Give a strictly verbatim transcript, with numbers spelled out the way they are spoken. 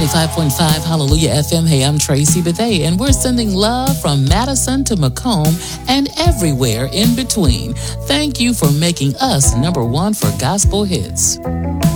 ninety-five point five Hallelujah F M. Hey, I'm Tracy Bethay, and we're sending love from Madison to Macomb and everywhere in between. Thank you for making us number one for gospel hits.